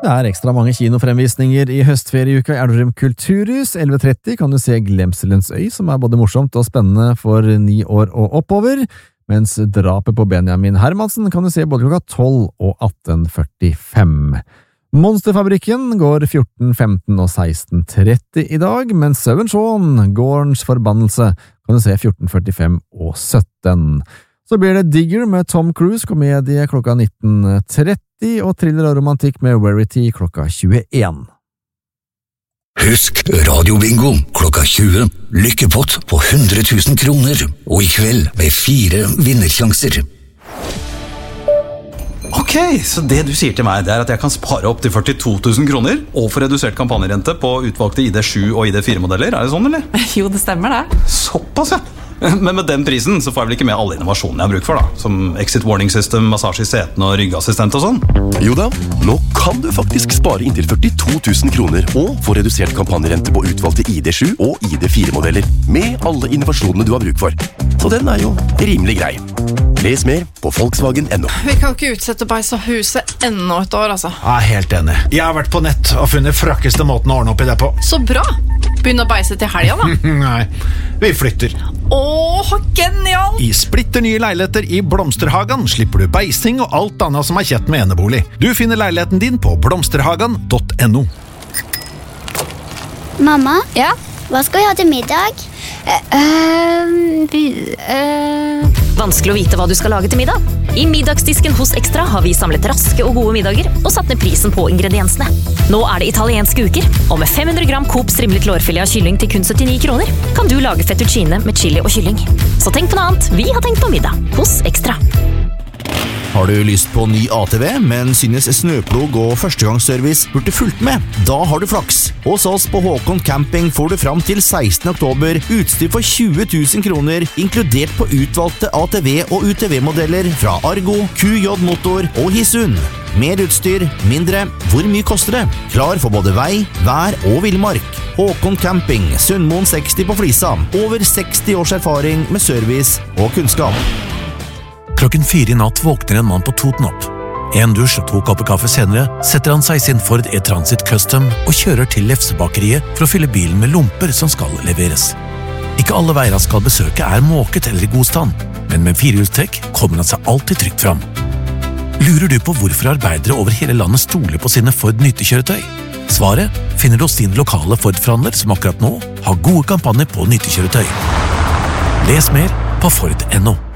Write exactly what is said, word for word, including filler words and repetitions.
Det er ekstra mange kinofremvisninger i høstferieuka i Elverum Kulturhus. elleve tretti kan du se Glemselens øy, som er både morsomt og spennende for ni år og oppover, mens drapet på Benjamin Hermansen kan du se både klokka tolv og atten førtifem. Monsterfabrikken går fjorten, femten og seksten tretti i dag, mens Søven Shaun, Gårdens forbannelse, kan du se fjorten førtifem og sytten. Så blir det Digger med Tom Cruise, komedie klokka nitten tretti, og thriller og romantikk med Verity klokka tjueen. Husk Radio-bingo klokka tjue, lykkepott på hundre tusen kroner, og i kveld med fire vinnersjanser. Ok, så det du sier til meg, det er at jeg kan spare opp til førtito tusen kroner, og få redusert kampanjerente på utvalgte I D sju og I D fire modeller, er det sånn, eller? Jo, det stemmer det. Såpass, ja. Men med den prisen så får jeg vel ikke med alle innovasjonene jeg har bruk for da, som exit warning system, massasje I setene og ryggassistent og sånn? Jo da, nå kan du faktisk spare inntil førtito tusen kroner og få redusert kampanjerente på utvalgte I D sju og I D fire modeller, med alle innovasjonene du har bruk for. Så den er jo rimelig grei. Les mer på Volkswagen punktum no. Vi kan ikke utsette beis av huset enda et år, altså. Jeg er helt enig. Jeg har vært på nett og funnet frakkeste måten å ordne opp I det på. Så bra! Begynne å beise til helga, da. Nei, vi flytter. Åh, genial! I splitter nye leiligheter I Blomsterhagen slipper du beising og alt annet som er kjett med enebolig. Du finner leiligheten din på blomsterhagen punktum no. Mamma? Ja? Hva skal vi ha til middag? Uh, uh, uh, vanskelig å vite hva du skal lage til middag. I middagsdisken hos Extra har vi samlet raske og gode middager og satt ned prisen på ingrediensene. Nå er det italienske uker, og med fem hundre gram Coop strimlet lårfilet av kylling til kun syttini kroner kan du lage fettuccine med chili og kylling. Så tenk på noe annet, vi har tenkt på middag hos Extra. Har du lyst på ny A T V, men synes snøplog og førstegangsservice burde fulgt med? Da har du flaks. Hos oss på Håkon Camping får du fram til sekstende oktober utstyr for tjue tusen kroner, inkludert på utvalgte A T V og U T V-modeller fra Argo, Q J Motor og Hisun. Mer utstyr, mindre. Hvor mye koster det? Klar for både vei, vær og villmark. Håkon Camping, Sundmoen seksti på Flisa. Over seksti års erfaring med service og kunnskap. Klokken fire I natt våkner en mann på Toten opp. En dusj og to kopper kaffe senere setter han seg I sin Ford E-Transit Custom og kjører til Lefsebakeriet for å fylle bilen med lomper som skal leveres. Ikke alle veier han skal besøke er måket eller I god stand, men med firehjulstrekk kommer han seg alltid trygt fram. Lurer du på hvorfor arbeidere over hele landet stoler på sine Ford nyttekjøretøy? Svaret finner du hos din lokale Ford-forhandler som akkurat nå har gode kampanjer på nyttekjøretøy. Les mer på Ford punktum no.